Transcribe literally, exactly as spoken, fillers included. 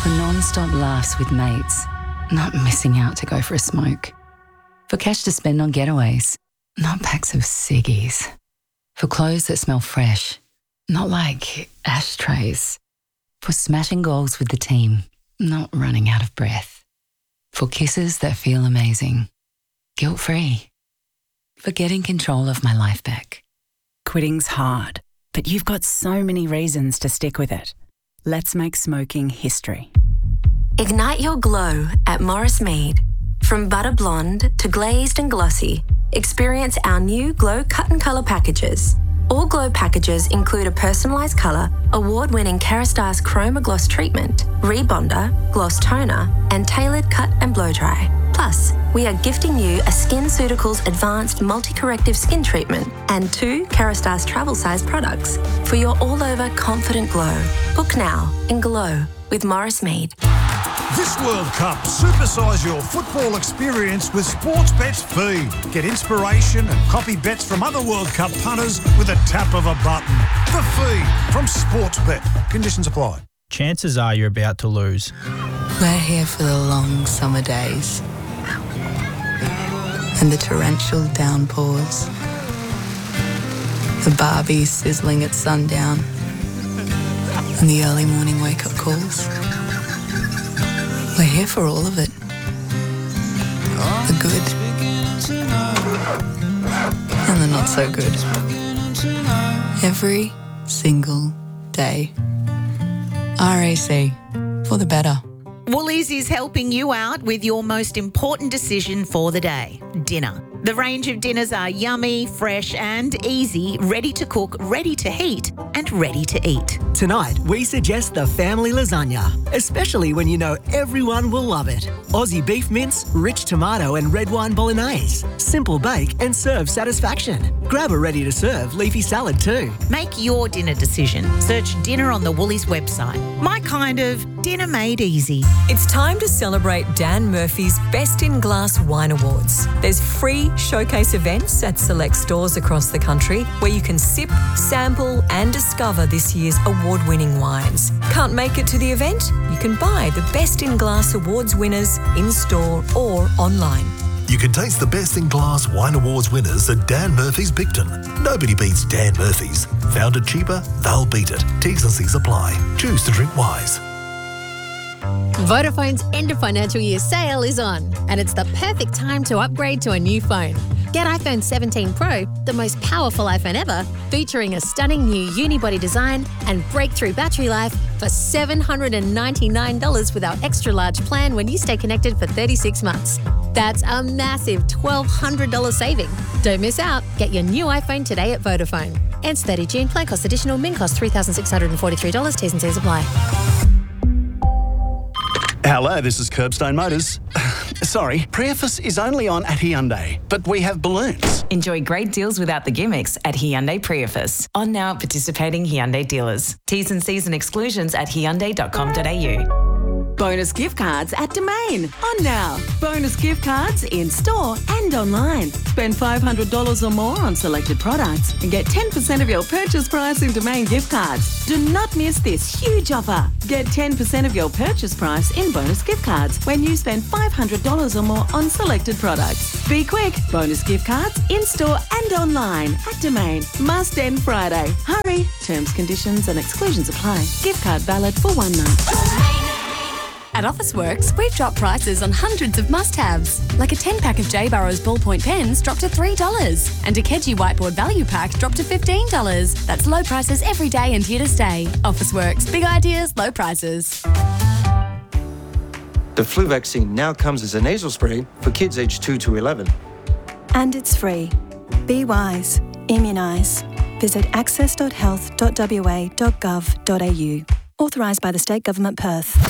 For non-stop laughs with mates, not missing out to go for a smoke. For cash to spend on getaways, not packs of ciggies. For clothes that smell fresh, not like ashtrays. For smashing goals with the team, not running out of breath. For kisses that feel amazing, guilt-free. For getting control of my life back. Quitting's hard, but you've got so many reasons to stick with it. Let's make smoking history. Ignite your glow at Morris Mead. From butter blonde to glazed and glossy, experience our new Glow Cut and Colour packages. All Glow packages include a personalised colour, award-winning Kerastase Chroma Gloss treatment, rebonder, gloss toner, and tailored cut and blow dry. Plus, we are gifting you a SkinCeuticals Advanced Multi-Corrective Skin Treatment and two Kerastase travel size products for your all-over confident glow. Book now in Glow with Morris Mead. This World Cup, supersize your football experience with Sportsbet's Feed. Get inspiration and copy bets from other World Cup punters with a tap of a button. The Feed from Sportsbet. Conditions apply. Chances are you're about to lose. We're here for the long summer days and the torrential downpours, the barbie sizzling at sundown and the early morning wake-up calls. We're here for all of it. The good and the not so good. Every single day. R A C, for the better. Woolies is helping you out with your most important decision for the day, dinner. The range of dinners are yummy, fresh and easy, ready to cook, ready to heat and ready to eat. Tonight, we suggest the family lasagna, especially when you know everyone will love it. Aussie beef mince, rich tomato and red wine bolognese. Simple bake and serve satisfaction. Grab a ready-to-serve leafy salad too. Make your dinner decision. Search dinner on the Woolies website. My kind of dinner made easy. It's time to celebrate Dan Murphy's Best in Glass Wine Awards. There's free showcase events at select stores across the country where you can sip, sample and discover this year's award-winning wines. Can't make it to the event? You can buy the Best in Glass Awards winners in-store or online. You can taste the Best in Glass Wine Awards winners at Dan Murphy's Bicton. Nobody beats Dan Murphy's. Found it cheaper, they'll beat it. T's and C's apply. Choose to drink wise. Vodafone's end of financial year sale is on, and it's the perfect time to upgrade to a new phone. Get iPhone seventeen Pro, the most powerful iPhone ever, featuring a stunning new unibody design and breakthrough battery life for seven hundred ninety-nine dollars with our extra large plan when you stay connected for thirty-six months. That's a massive twelve hundred dollars saving. Don't miss out. Get your new iPhone today at Vodafone. Ends thirtieth June. Plan cost additional. Min cost three thousand six hundred forty-three dollars. T's and C's apply. Hello, this is Curbstone Motors. Sorry, Priefus is only on at Hyundai, but we have balloons. Enjoy great deals without the gimmicks at Hyundai Priefus. On now at participating Hyundai dealers. T's and C's and exclusions at hyundai dot com dot a u. Bonus gift cards at Domain. On now. Bonus gift cards in store and online. Spend five hundred dollars or more on selected products and get ten percent of your purchase price in Domain gift cards. Do not miss this huge offer. Get ten percent of your purchase price in bonus gift cards when you spend five hundred dollars or more on selected products. Be quick. Bonus gift cards in store and online at Domain. Must end Friday. Hurry. Terms, conditions and exclusions apply. Gift card valid for one month. At Officeworks, we've dropped prices on hundreds of must-haves, like a ten-pack of J. Burrows ballpoint pens dropped to three dollars and a Keji whiteboard value pack dropped to fifteen dollars. That's low prices every day and here to stay. Officeworks, big ideas, low prices. The flu vaccine now comes as a nasal spray for kids aged two to eleven. And it's free. Be wise. Immunise. Visit access dot health dot w a dot gov dot a u. Authorised by the State Government Perth.